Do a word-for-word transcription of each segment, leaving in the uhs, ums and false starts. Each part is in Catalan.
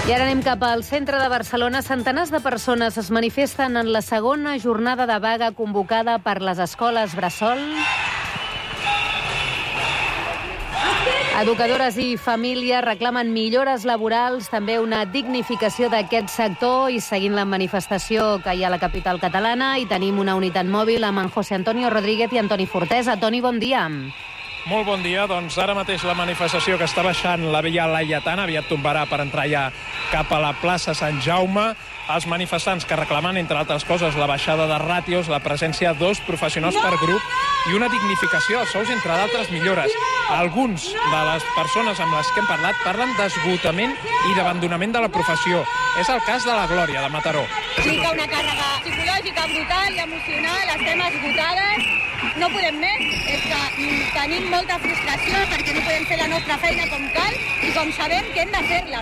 I ara anem cap al centre de Barcelona. Centenars de persones es manifesten en la segona jornada de vaga convocada per les escoles bressol. Educadores i famílies reclamen millores laborals, també una dignificació d'aquest sector, i seguint la manifestació que hi ha a la capital catalana, i tenim una unitat mòbil amb en José Antonio Rodríguez i Antoni Fortesa. Toni, bon dia. Molt bon dia. Doncs ara mateix la manifestació que està baixant la via Laietana aviat tombarà per entrar ja cap a la plaça Sant Jaume. Els manifestants que reclamen, entre altres coses, la baixada de ràtios, la presència de dos professionals per grup i una dignificació dels sous, entre d'altres millores. Alguns de les persones amb les que hem parlat parlen d'esgotament i d'abandonament de la professió. És el cas de la Glòria, de Mataró. Implica una càrrega psicològica brutal i emocional, estem esgotades, no podem més, és que tenim molta frustració perquè no podem fer la nostra feina com cal i com sabem que hem de fer-la.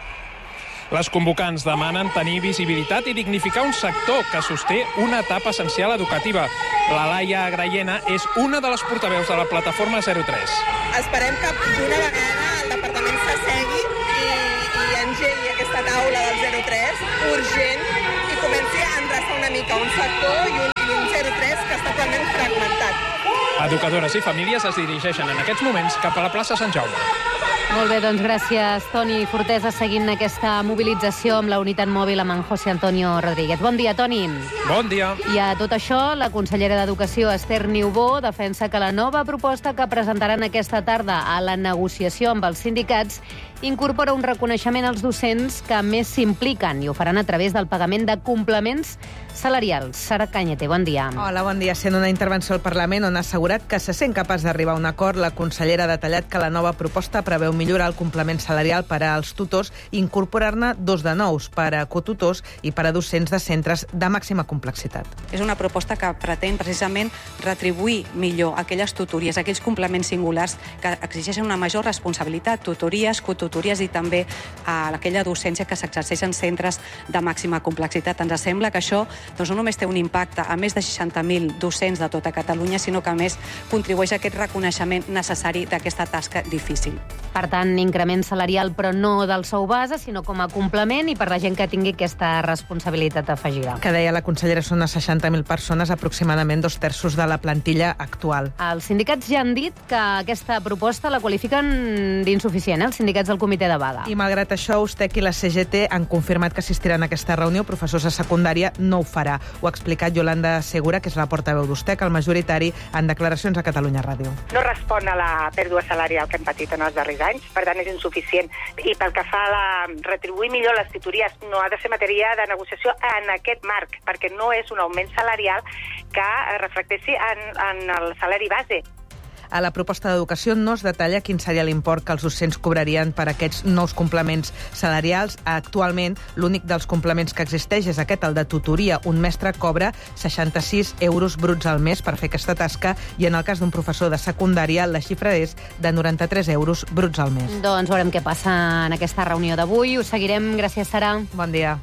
Les convocants demanen tenir visibilitat i dignificar un sector que sosté una etapa essencial educativa. La Laia Graiena és una de les portaveus de la plataforma zero tres. Esperem que d'una vegada el departament s'assegui i, i engegui aquesta taula del zero tres urgent i comenci a endreçar una mica un sector i un, i un zero tres que està totalment fragmentat. Educadores i famílies es dirigeixen en aquests moments cap a la plaça Sant Jaume. Molt bé, doncs gràcies, Toni Fortesa, seguint aquesta mobilització amb la unitat mòbil amb en José Antonio Rodríguez. Bon dia, Toni. Bon dia. I a tot això, la consellera d'Educació, Esther Niubó, defensa que la nova proposta que presentaran aquesta tarda a la negociació amb els sindicats incorpora un reconeixement als docents que més s'impliquen i ho faran a través del pagament de complements salarials. Sara Cañete, bon dia. Hola, bon dia. Sent una intervenció al Parlament on ha assegurat que se sent capaç d'arribar a un acord, la consellera ha detallat que la nova proposta preveu millorar el complement salarial per als tutors i incorporar-ne dos de nous per a cotutors i per a docents de centres de màxima complexitat. És una proposta que pretén precisament retribuir millor aquelles tutories, aquells complements singulars que exigeixen una major responsabilitat, tutories, cotutories i també a aquella docència que s'exerceix en centres de màxima complexitat. Ens sembla que això doncs, no només té un impacte a més de seixanta mil docents de tota Catalunya, sinó que a més contribueix a aquest reconeixement necessari d'aquesta tasca difícil. Per tant, increment salarial, però no del sou base, sinó com a complement i per la gent que tingui aquesta responsabilitat afegida. Que deia la consellera, són unes seixanta mil persones, aproximadament dos terços de la plantilla actual. Els sindicats ja han dit que aquesta proposta la qualifiquen d'insuficient, eh? Els sindicats del comitè de vaga. I malgrat això, USTEC i la C G T han confirmat que assistiran a aquesta reunió. Professors de secundària no ho farà. Ho ha explicat Yolanda Segura, que és la portaveu d'USTEC, el majoritari, en declaracions a Catalunya Ràdio. No respon a la pèrdua salarial que hem patit en els darrers anys, per tant és insuficient. I pel que fa a la retribuir millor les tutories, no ha de ser matèria de negociació en aquest marc, perquè no és un augment salarial que reflecteixi en, en el salari base. A la proposta d'educació no es detalla quin seria l'import que els docents cobrarien per aquests nous complements salarials. Actualment, l'únic dels complements que existeix és aquest, el de tutoria. Un mestre cobra seixanta-sis euros bruts al mes per fer aquesta tasca i en el cas d'un professor de secundària la xifra és de noranta-tres euros bruts al mes. Doncs veurem què passa en aquesta reunió d'avui. Ho seguirem. Gràcies, Sara. Bon dia.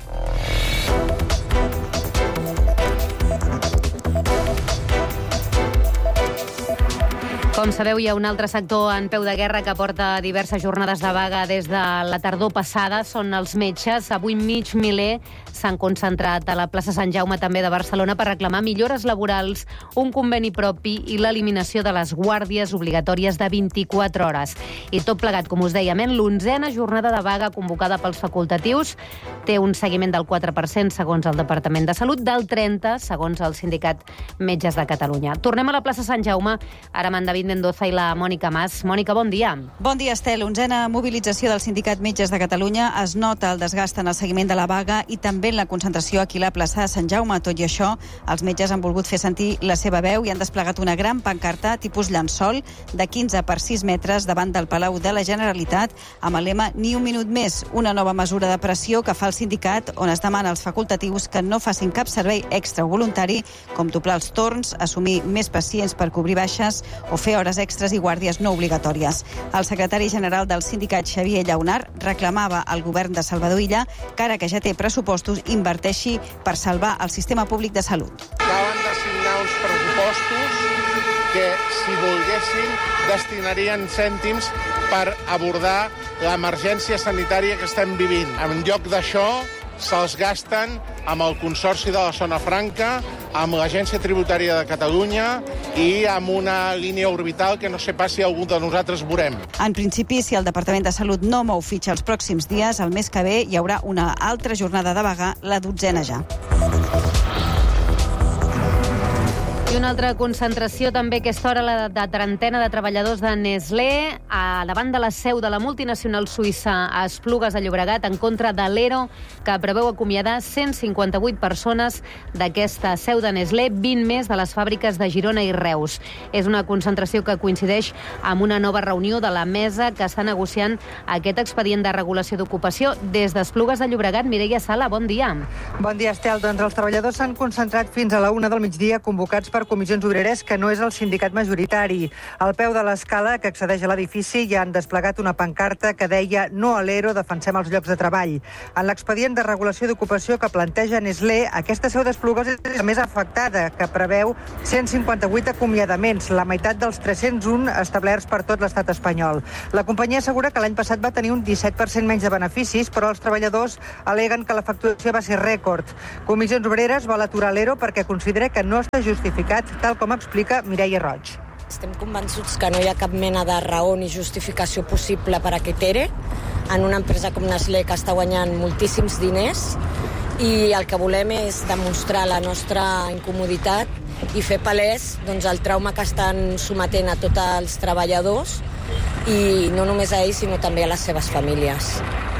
Com sabeu, hi ha un altre sector en peu de guerra que porta diverses jornades de vaga des de la tardor passada. Són els metges. Avui mig miler s'han concentrat a la plaça Sant Jaume, també de Barcelona, per reclamar millores laborals, un conveni propi i l'eliminació de les guàrdies obligatòries de vint-i-quatre hores. I tot plegat, com us dèiem, en l'onzena jornada de vaga convocada pels facultatius. Té un seguiment del quatre per cent, segons el Departament de Salut, del trenta per cent, segons el Sindicat Metges de Catalunya. Tornem a la plaça Sant Jaume, ara amb en David Mendoza i la Mònica Mas. Mònica, bon dia. Bon dia, Estel. Onzena mobilització del Sindicat Metges de Catalunya. Es nota el desgast en el seguiment de la vaga i també en la concentració aquí a la plaça de Sant Jaume. Tot i això, els metges han volgut fer sentir la seva veu i han desplegat una gran pancarta tipus llençol de quinze per sis metres davant del Palau de la Generalitat amb el lema Ni un minut més, una nova mesura de pressió que fa el sindicat on es demana als facultatius que no facin cap servei extra o voluntari, com doblar els torns, assumir més pacients per cobrir baixes o fer hores extres i guàrdies no obligatòries. El secretari general del sindicat, Xavier Llaunar, reclamava al govern de Salvador Illa que ara que ja té pressupostos inverteixi per salvar el sistema públic de salut. Acaben de signar uns pressupostos que, si volguessin, destinarien cèntims per abordar l'emergència sanitària que estem vivint. En lloc d'això, se'ls gasten amb el Consorci de la Zona Franca, amb l'Agència Tributària de Catalunya i amb una línia orbital que no sé pas si algú de nosaltres veurem. En principi, si el Departament de Salut no mou fitxa els pròxims dies, el mes que ve hi haurà una altra jornada de vaga, la dotzena ja. I una altra concentració també aquesta hora, la de trentena de treballadors de Nestlé a davant de la seu de la multinacional suïssa a Esplugues de Llobregat en contra de l'E R O, que preveu acomiadar cent cinquanta-vuit persones d'aquesta seu de Nestlé, vint més de les fàbriques de Girona i Reus. És una concentració que coincideix amb una nova reunió de la mesa que està negociant aquest expedient de regulació d'ocupació. Des d'Esplugues de Llobregat, Mireia Sala, bon dia. Bon dia, Estel. Doncs els treballadors s'han concentrat fins a la una del migdia convocats per Comissions Obreres, que no és el sindicat majoritari. Al peu de l'escala que accedeix a l'edifici hi han desplegat una pancarta que deia "No a l'E R O, defensem els llocs de treball". En l'expedient de regulació d'ocupació que planteja Nestlé, aquesta seu d'Esplugues és la més afectada, que preveu cent cinquanta-vuit acomiadaments, la meitat dels tres-cents un establerts per tot l'estat espanyol. La companyia assegura que l'any passat va tenir un disset per cent menys de beneficis, però els treballadors al·leguen que la facturació va ser rècord. Comissions Obreres vol aturar l'E R O perquè considera que no està justificat, tal com explica Mireia Roig. Estem convençuts que no hi ha cap mena de raó ni justificació possible per a aquest E R E en una empresa com Nestlé, que està guanyant moltíssims diners, i el que volem és demostrar la nostra incomoditat i fer palès doncs, el trauma que estan sometent a tots els treballadors, i no només a ells, sinó també a les seves famílies.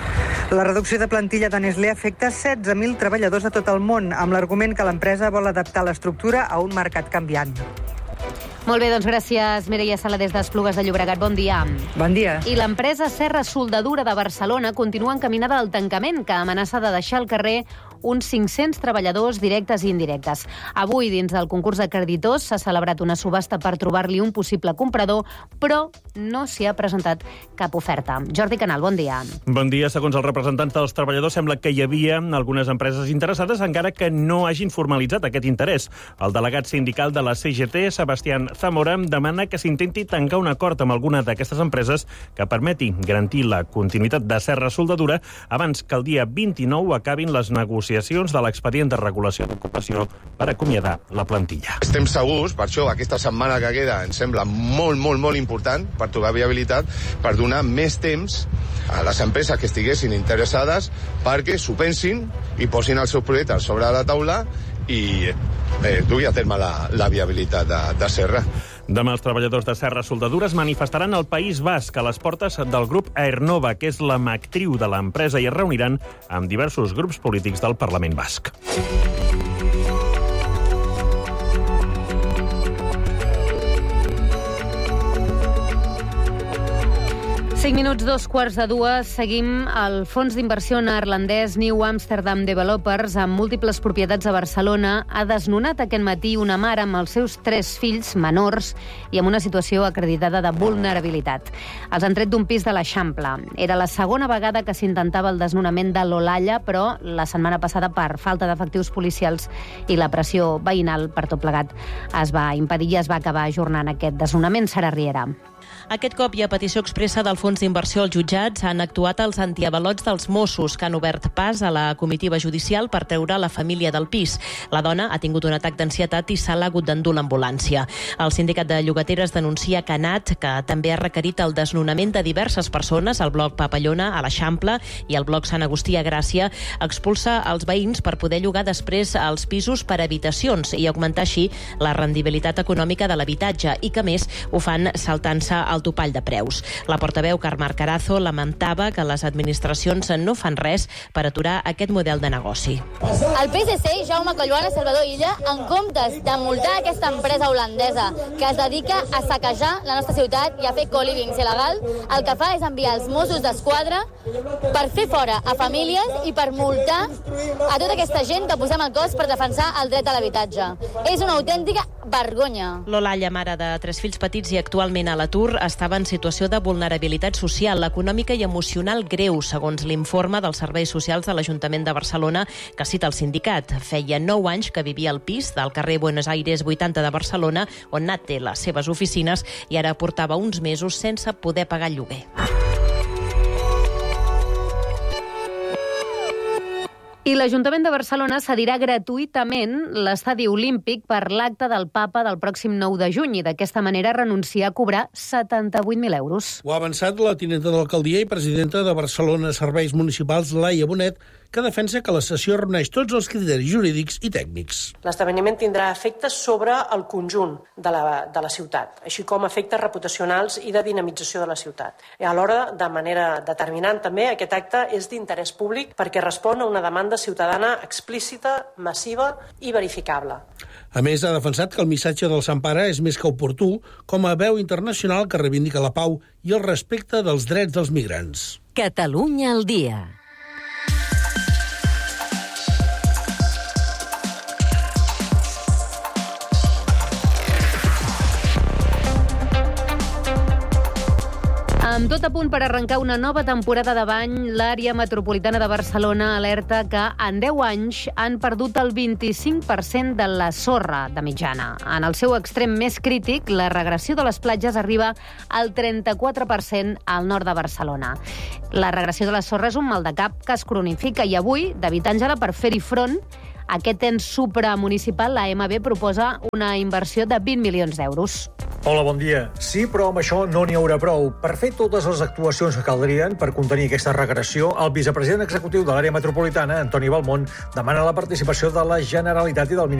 La reducció de plantilla de Nestlé afecta setze mil treballadors a tot el món, amb l'argument que l'empresa vol adaptar l'estructura a un mercat canviant. Molt bé, doncs gràcies, Mireia Sala, des d'Esplugues de Llobregat. Bon dia. Bon dia. I l'empresa Serra Soldadura de Barcelona continua encaminada al tancament, que amenaça de deixar al carrer uns cinc-cents treballadors directes i indirectes. Avui, dins del concurs de creditors, s'ha celebrat una subhasta per trobar-li un possible comprador, però no s'hi ha presentat cap oferta. Jordi Canal, bon dia. Bon dia. Segons els representants dels treballadors, sembla que hi havia algunes empreses interessades, encara que no hagin formalitzat aquest interès. El delegat sindical de la C G T, Sebastián Zamora, demana que s'intenti tancar un acord amb alguna d'aquestes empreses que permeti garantir la continuïtat de Serra Soldadura abans que el dia vint-i-nou acabin les negociacions de l'expedient de regulació d'ocupació per acomiadar la plantilla. Estem segurs, per això aquesta setmana que queda ens sembla molt, molt, molt important per trobar viabilitat, per donar més temps a les empreses que estiguessin interessades perquè s'ho pensin i posin els seus projectes sobre la taula i eh, dugui a terme la, la viabilitat de, de Serra. Demà els treballadors de Serra Soldadura es manifestaran al País Basc a les portes del grup Aernova, que és la matriu de l'empresa, i es reuniran amb diversos grups polítics del Parlament Basc. Cinc minuts, dos quarts de dues. Seguim el fons d'inversió neerlandès New Amsterdam Developers, amb múltiples propietats a Barcelona, ha desnonat aquest matí una mare amb els seus tres fills menors i amb una situació acreditada de vulnerabilitat. Els han tret d'un pis de l'Eixample. Era la segona vegada que s'intentava el desnonament de l'Olalla, però la setmana passada, per falta d'efectius policials i la pressió veïnal per tot plegat, es va impedir i es va acabar ajornant aquest desnonament. Sara Riera. Aquest cop i a petició expressa del fons d'inversió als jutjats han actuat els antiavalots dels Mossos, que han obert pas a la comitiva judicial per treure la família del pis. La dona ha tingut un atac d'ansietat i se l'ha hagut d'endur l'ambulància. El sindicat de llogateres denuncia que Canat, que també ha requerit el desnonament de diverses persones al bloc Papallona, a l'Eixample, i al bloc Sant Agustí a Gràcia, expulsa els veïns per poder llogar després els pisos per habitacions i augmentar així la rendibilitat econòmica de l'habitatge, i que més ho fan saltant-se al topall de preus. La portaveu Carme Carazo lamentava que les administracions no fan res per aturar aquest model de negoci. El P S C, Jaume Collboni i Salvador Illa, en comptes de multar aquesta empresa holandesa que es dedica a saquejar la nostra ciutat i a fer co-livings il·legal, el que fa és enviar els Mossos d'Esquadra per fer fora a famílies i per multar a tota aquesta gent que posem al cos per defensar el dret a l'habitatge. És una autèntica vergonya. L'Olalla, mare de tres fills petits i actualment a l'atur, estava en situació de vulnerabilitat social, econòmica i emocional greu, segons l'informe dels serveis socials de l'Ajuntament de Barcelona, que cita el sindicat. Feia nou anys que vivia al pis del carrer Buenos Aires vuitanta de Barcelona, on Nat té les seves oficines, i ara portava uns mesos sense poder pagar el lloguer. I l'Ajuntament de Barcelona cedirà gratuïtament l'estadi olímpic per l'acte del papa del pròxim nou de juny i d'aquesta manera renuncia a cobrar setanta-vuit mil euros. Ho ha avançat la tinenta d'alcaldia i presidenta de Barcelona Serveis Municipals, Laia Bonet, que defensa que la sessió reuneix tots els criteris jurídics i tècnics. L'esdeveniment tindrà efectes sobre el conjunt de la, de la ciutat, així com efectes reputacionals i de dinamització de la ciutat. I alhora, de manera determinant també, aquest acte és d'interès públic perquè respon a una demanda ciutadana explícita, massiva i verificable. A més, ha defensat que el missatge del Sant Pare és més que oportú com a veu internacional que reivindica la pau i el respecte dels drets dels migrants. Catalunya al dia. Amb tot a punt per arrencar una nova temporada de bany, l'àrea metropolitana de Barcelona alerta que en deu anys han perdut el vint-i-cinc per cent de la sorra de mitjana. En el seu extrem més crític, la regressió de les platges arriba al trenta-quatre per cent al nord de Barcelona. La regressió de la sorra és un mal de cap que es cronifica i avui, David Àngela, per fer-hi front, aquest ens supramunicipal, la M B, proposa una inversió de vint milions d'euros. Hola, bon dia. Sí, però amb això no n'hi haurà prou. Per fer totes les actuacions que caldrien per contenir aquesta regressió, el vicepresident executiu de l'àrea metropolitana, Antoni Balmont, demana la participació de la Generalitat i del Ministeri